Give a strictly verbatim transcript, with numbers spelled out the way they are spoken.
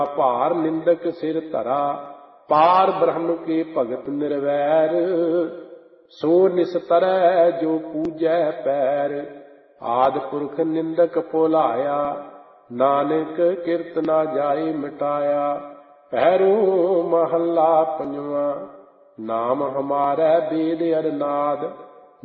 ਭਾਰ ਨਿੰਦਕ ਸਿਰ ਧਰਾ, ਪਾਰ ਬ੍ਰਹਮ ਕੇ ਭਗਤ ਨਿਰਵੈਰ। ਸੋ ਨਿਸਤਰੈ ਜੋ ਪੂਜੈ ਪੈਰ, ਆਦਿ ਪੁਰਖ ਨਿੰਦਕ ਭੁਲਾਇਆ। ਨਾਨਕ ਕਿਰਤ ਨਾ ਜਾਏ ਮਿਟਾਇਆ। ਪਹਿਰੋ ਮਹੱਲਾ ਪੰਜਵਾਂ। ਨਾਮ ਹਮਾਰੈ ਬੇਦ ਅਰਨਾਦ,